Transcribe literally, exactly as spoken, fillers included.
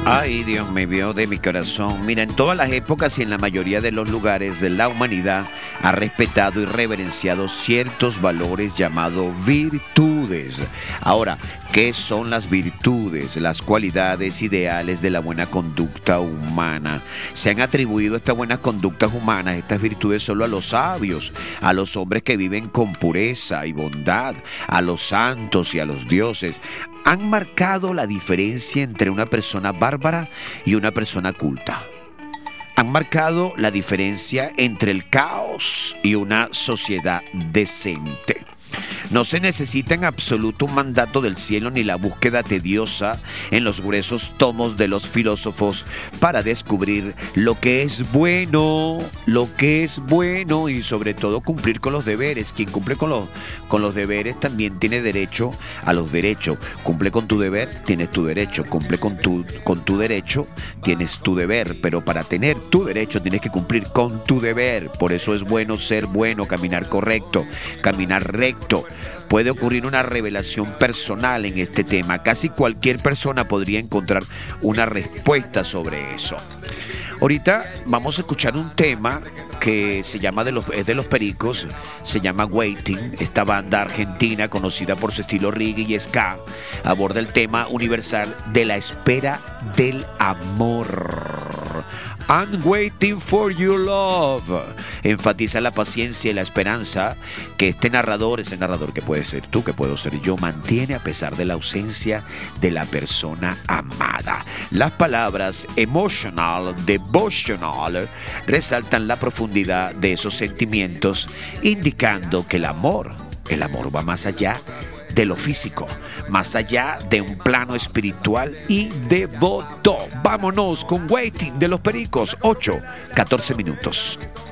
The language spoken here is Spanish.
Ay, Dios me vio de mi corazón. Mira, en todas las épocas y en la mayoría de los lugares de la humanidad ha respetado y reverenciado ciertos valores llamados virtudes. Ahora, ¿qué son las virtudes? Las cualidades ideales de la buena conducta humana. Se han atribuido estas buenas conductas humanas, estas virtudes, solo a los sabios, a los hombres que viven con pureza y bondad, a los santos y a los dioses. Han marcado la diferencia entre una persona bárbara y una persona culta. Han marcado la diferencia entre el caos y una sociedad decente. No se necesita en absoluto un mandato del cielo ni la búsqueda tediosa en los gruesos tomos de los filósofos para descubrir lo que es bueno, lo que es bueno y sobre todo cumplir con los deberes. Quien cumple con los, con los deberes también tiene derecho a los derechos. Cumple con tu deber, tienes tu derecho. Cumple con tu, con tu derecho, tienes tu deber. Pero para tener tu derecho tienes que cumplir con tu deber. Por eso es bueno ser bueno, caminar correcto, caminar recto. Puede ocurrir una revelación personal en este tema. Casi cualquier persona podría encontrar una respuesta sobre eso. Ahorita vamos a escuchar un tema que se llama de los, es de los Pericos, se llama Waiting. Esta banda argentina conocida por su estilo reggae y ska aborda el tema universal de la espera del amor. I'm waiting for your love. Enfatiza la paciencia y la esperanza que este narrador, ese narrador que puede ser tú, que puedo ser yo, mantiene a pesar de la ausencia de la persona amada. Las palabras emotional, devotional, resaltan la profundidad de esos sentimientos, indicando que el amor, el amor va más allá de lo físico, más allá de un plano espiritual y devoto. Vámonos con Waiting de los Pericos, ocho, catorce minutos.